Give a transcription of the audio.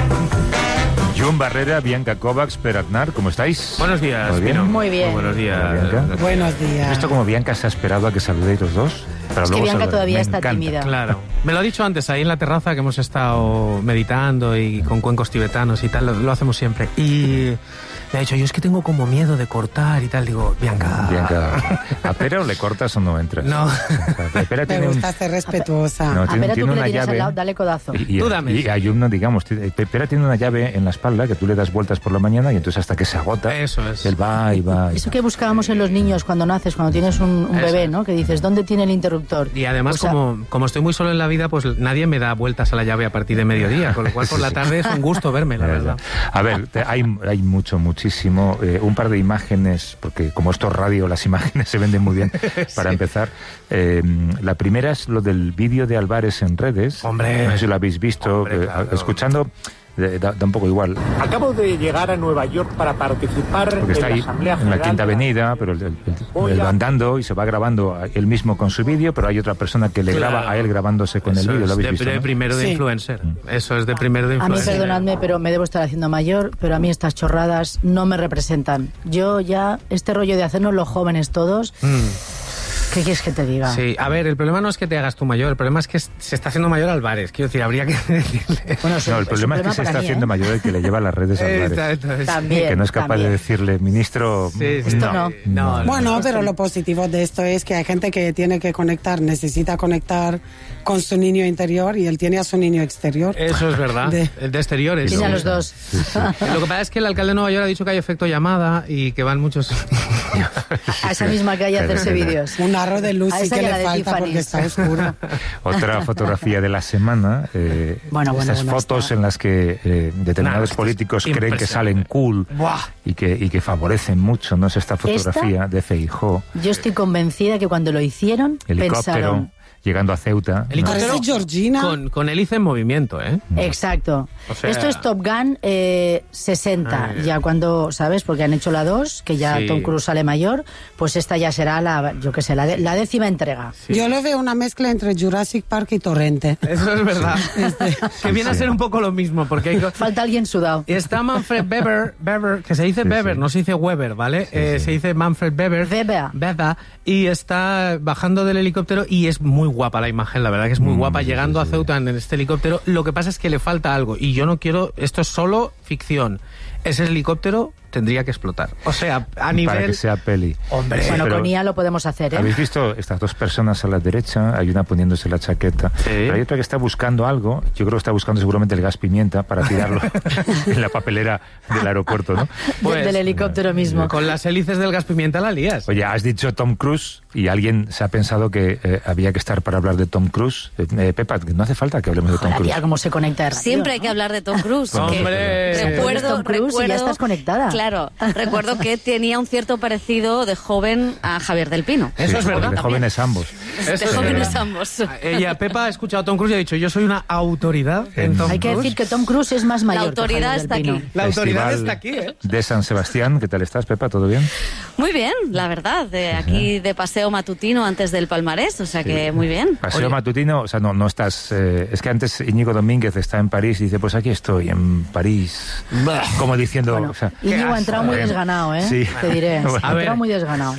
John Barrera, Bianca Kovacs, Per Aznar, ¿cómo estáis? Buenos días, ¿Todo bien? Pino. Muy bien. Buenos días, Bianca. Buenos días. ¿Has visto cómo Bianca se ha esperado a que saludéis los dos? Para Es que luego Bianca saludar? todavía Me está encanta. tímida. Claro. Me lo ha dicho antes, ahí en la terraza que hemos estado meditando y con cuencos tibetanos y tal, lo hacemos siempre. Y me ha dicho, yo es que tengo como miedo de cortar y tal. Digo, Bianca... Bianca, ¿a Pera o le cortas o no entras? No. Pera Me tiene gusta ser respetuosa. No, A ver, tú que tiene le una tienes llave. al lado, dale codazo. Y Tú dame. hay uno, digamos, Pera tiene una llave en la espalda que tú le das vueltas por la mañana y entonces hasta que se agota, Eso es. él va y va. Eso que buscábamos en los niños cuando naces, cuando tienes un Eso. bebé, ¿no? Que dices, ¿dónde tiene el interruptor? Y además, Pues, como estoy muy solo en la vida, pues nadie me da vueltas a la llave a partir de mediodía, con lo cual por la tarde es un gusto verme, la verdad. A ver, hay muchísimo. Un par de imágenes, porque como esto es radio, las imágenes se venden muy bien, para empezar. La primera es lo del vídeo de Álvarez en redes. Hombre. No sé si lo habéis visto. Hombre, claro. Escuchando, da un poco igual. Acabo de llegar a Nueva York para participar Porque está en ahí la Asamblea en la General Quinta de la Avenida, pero él va andando y se va grabando él mismo con su vídeo, pero hay otra persona que le Claro. graba a él grabándose con el Eso vídeo. ¿Lo es habéis de, visto? de ¿no? primero de Sí. influencer. Eso es de primero de A mí, influencer. perdonadme, pero me debo estar haciendo mayor, pero a mí estas chorradas no me representan. Yo ya, este rollo de hacernos los jóvenes todos, ¿qué quieres que te diga? Sí, a ver, el problema no es que te hagas tú mayor, el problema es que se está haciendo mayor Álvarez. Quiero decir, habría que decirle... Bueno, No, el problema es que se está haciendo mayor el que le lleva las redes a Álvarez. Exacto, También. Que no es capaz de decirle, ministro, Sí, sí. Esto no. Bueno, pero lo positivo de esto es que hay gente que tiene que conectar, necesita conectar con su niño interior y él tiene a su niño exterior. Eso es verdad, De- el de exteriores. Tiene a los dos. Lo que pasa es que el alcalde de Nueva York ha dicho que hay efecto llamada y que van muchos... A esa misma calle a hacerse vídeos. Un aro de luz A sí esa que y a le la de falta Tiffany's. porque está oscuro. Otra fotografía de la semana. Bueno, estas fotos está. en las que determinados Nada, políticos esto es creen que salen cool Buah. y que favorecen mucho, ¿no? Es esta fotografía de Feijóo, Yo estoy convencida que cuando lo hicieron, helicóptero, pensaron... llegando a Ceuta. ¿no? Helicóptero Parece Georgina. con hélice en movimiento, ¿eh? Exacto. O sea- Esto es Top Gun 60. Ya cuando, ¿sabes? Porque han hecho la 2, que ya Sí. Tom Cruise sale mayor, pues esta ya será la, yo qué sé, la 10ª entrega. Yo lo veo una mezcla entre Jurassic Park y Torrente. Eso es verdad. Que viene a ser un poco lo mismo, porque hay... Falta alguien sudado. Está Manfred Weber, que se dice Weber, sí. no se dice Weber, ¿vale? Se dice Manfred Weber. Weber. Y está bajando del helicóptero y es muy guapa la imagen, la verdad que es muy guapa, llegando a Ceuta en este helicóptero. Lo que pasa es que le falta algo y yo no quiero, esto es solo ficción. Ese helicóptero tendría que explotar. O sea, a nivel... Para que sea peli. Hombre, Bueno, pero- con IA lo podemos hacer, ¿eh? ¿Habéis visto estas dos personas a la derecha? Hay una poniéndose la chaqueta. Pero hay otra que está buscando algo. Yo creo que está buscando seguramente el gas pimienta para tirarlo en la papelera del aeropuerto, ¿no? pues, Del helicóptero mismo. con las hélices del gas pimienta la lías. Oye, has dicho Tom Cruise y alguien se ha pensado que había que estar para hablar de Tom Cruise. Pepa, no hace falta que hablemos de Tom Joder, Cruise. tía, cómo se conecta de rápido, Siempre hay ¿no? que hablar de Tom Cruise. que Hombre. recuerdo, Tom Cruise y ya estás conectada. Claro, recuerdo que tenía un cierto parecido de joven a Javier del Pino. Eso es verdad. De También. jóvenes ambos. Eso De es jóvenes verdad. ambos. Ella, Pepa, ha escuchado a Tom Cruise y ha dicho, yo soy una autoridad en Tom Hay que Cruise. decir que Tom Cruise es más mayor La autoridad que Javier está del Pino. aquí. La autoridad Festival está aquí, ¿eh? De San Sebastián. ¿Qué tal estás, Pepa? ¿Todo bien? Muy bien, la verdad. De aquí de paseo matutino antes del palmarés, o sea que muy bien. Paseo Oye. matutino, o sea, no estás... es que antes Íñigo Domínguez está en París y dice, pues aquí estoy, en París. Como diciendo... Bueno, o sea, Íñigo ha entrado muy Bueno, desganado, ¿eh? sí. Te diré. Bueno. Ha A ver. entrado muy desganado.